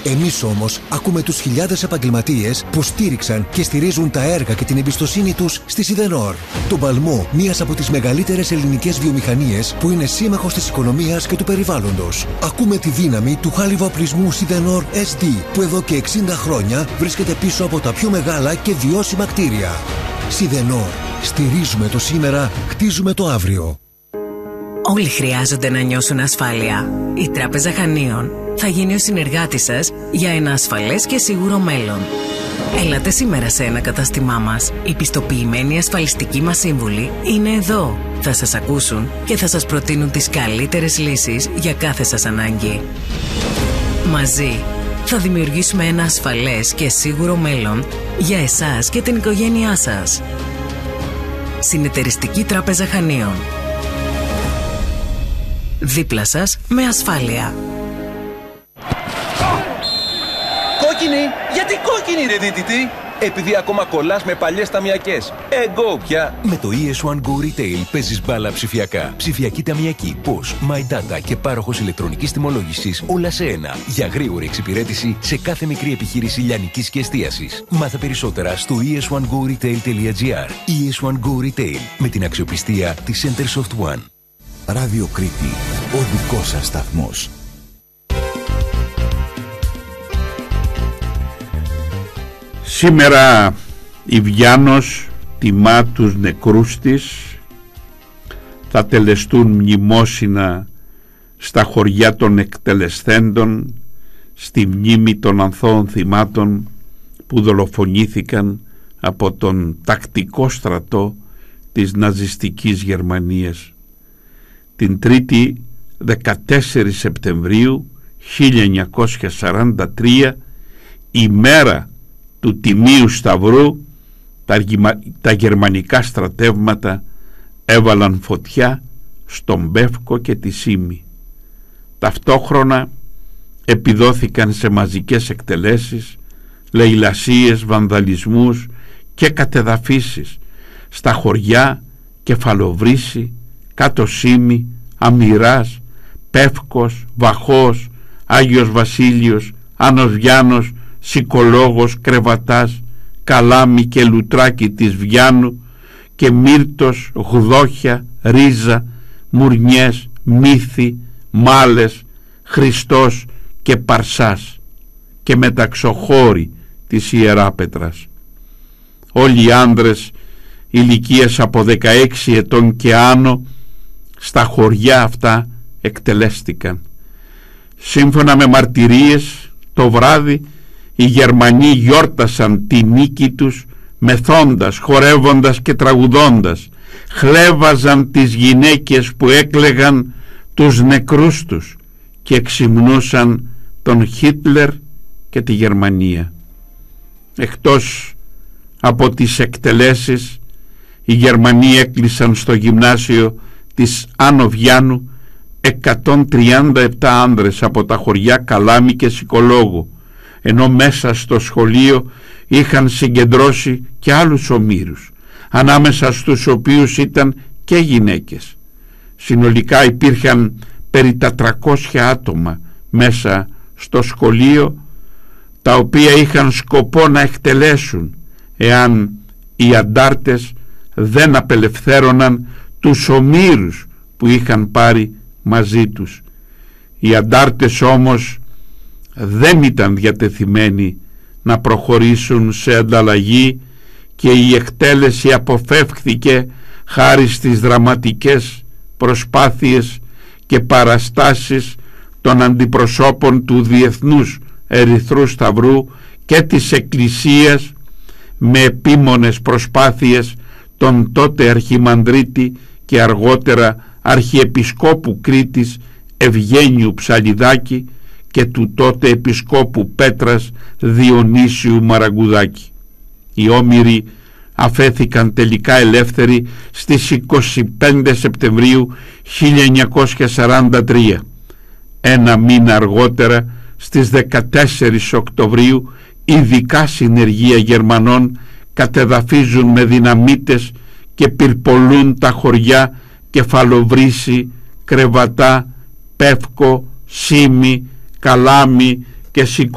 Εμείς όμως ακούμε τους χιλιάδες επαγγελματίες που στήριξαν και στηρίζουν τα έργα και την εμπιστοσύνη τους στη Σιδενόρ. Τον παλμό μιας από τις μεγαλύτερες ελληνικές βιομηχανίες που είναι σύμμαχος της οικονομίας και του περιβάλλοντος. Ακούμε τη δύναμη του χάλιβα οπλισμού Σιδενόρ SD που εδώ και 60 χρόνια βρίσκεται πίσω από τα πιο μεγάλα και βιώσιμα κτίρια. Σιδενόρ. Στηρίζουμε το σήμερα, χτίζουμε το αύριο. Όλοι χρειάζονται να νιώσουν ασφάλεια. Η Τράπεζα Χανίων θα γίνει ο συνεργάτης σας για ένα ασφαλές και σίγουρο μέλλον. Έλατε σήμερα σε ένα κατάστημά μας. Οι πιστοποιημένοι ασφαλιστικοί μας σύμβουλοι είναι εδώ. Θα σας ακούσουν και θα σας προτείνουν τις καλύτερες λύσεις για κάθε σας ανάγκη. Μαζί θα δημιουργήσουμε ένα ασφαλές και σίγουρο μέλλον για εσάς και την οικογένειά σας. Συνεταιριστική Τράπεζα Χανίων. Δίπλα σας με ασφάλεια. Κόκκινη! Γιατί κόκκινη ρε δίτητη? Επειδή ακόμα κολλάς με παλιές ταμιακές. Εγώ πια. Με το ES1 Go Retail παίζεις μπάλα ψηφιακά. Ψηφιακή ταμιακή, POS, My Data και πάροχος ηλεκτρονικής τιμολόγησης όλα σε ένα. Για γρήγορη εξυπηρέτηση σε κάθε μικρή επιχείρηση λιανικής και εστίασης. Μάθε περισσότερα στο es1goretail.gr. ES1 Go Retail με την αξιοπιστία της Centersoft One. Ράδιο Κρήτη, ο δικός σας σταθμός. Σήμερα η Βιάνος τιμά τους νεκρούς της. Θα τελεστούν μνημόσυνα στα χωριά των εκτελεσθέντων, στη μνήμη των ανθώων θυμάτων που δολοφονήθηκαν από τον τακτικό στρατό της ναζιστικής Γερμανίας. Την 3η 14 Σεπτεμβρίου 1943, ημέρα του Τιμίου Σταυρού, τα γερμανικά στρατεύματα έβαλαν φωτιά στον Πεύκο και τη Σύμη. Ταυτόχρονα επιδόθηκαν σε μαζικές εκτελέσεις, λαιλασίες, βανδαλισμούς και κατεδαφίσεις στα χωριά Κεφαλοβρύση, Κάτω Σύμη, Αμυράς, Πεύκος, Βαχός, Άγιος Βασίλειος, Άνος Βιάνος, Σικολόγος, Κρεβατάς, Καλάμι και Λουτράκι της Βιάνου και Μύρτος, Γδόχια, Ρίζα, Μουρνιές, Μύθι, Μάλες, Χριστός και Παρσάς και Μεταξοχώρη της Ιεράπετρας. Όλοι οι άνδρες ηλικίας από 16 ετών και άνω στα χωριά αυτά εκτελέστηκαν. Σύμφωνα με μαρτυρίες, το βράδυ οι Γερμανοί γιόρτασαν τη νίκη τους μεθώντας, χορεύοντας και τραγουδώντας. Χλέβαζαν τις γυναίκες που έκλαιγαν τους νεκρούς τους και εξυμνούσαν τον Χίτλερ και τη Γερμανία. Εκτός από τις εκτελέσεις, οι Γερμανοί έκλεισαν στο γυμνάσιο της Άνω Βιάνου 137 άνδρες από τα χωριά Καλάμι και Σικολόγου, ενώ μέσα στο σχολείο είχαν συγκεντρώσει και άλλους ομήρους, ανάμεσα στους οποίους ήταν και γυναίκες. Συνολικά υπήρχαν περί τα 300 άτομα μέσα στο σχολείο, τα οποία είχαν σκοπό να εκτελέσουν εάν οι αντάρτες δεν απελευθέρωναν τους ομήρους που είχαν πάρει μαζί τους. Οι αντάρτες όμως δεν ήταν διατεθειμένοι να προχωρήσουν σε ανταλλαγή και η εκτέλεση αποφεύχθηκε χάρη στις δραματικές προσπάθειες και παραστάσεις των αντιπροσώπων του Διεθνούς Ερυθρού Σταυρού και της Εκκλησίας, με επίμονες προσπάθειες των τότε Αρχιμανδρίτη και αργότερα Αρχιεπισκόπου Κρήτης Ευγένιου Ψαλιδάκη και του τότε Επισκόπου Πέτρας Διονύσιου Μαραγκουδάκη. Οι όμηροι αφέθηκαν τελικά ελεύθεροι στις 25 Σεπτεμβρίου 1943. Ένα μήνα αργότερα, στις 14 Οκτωβρίου, ειδικά συνεργεία Γερμανών κατεδαφίζουν με δυναμίτες και πυρπολούν τα χωριά Κεφαλοβρύση, Κρεβατά, Πεύκο, Σύμη, Καλάμι και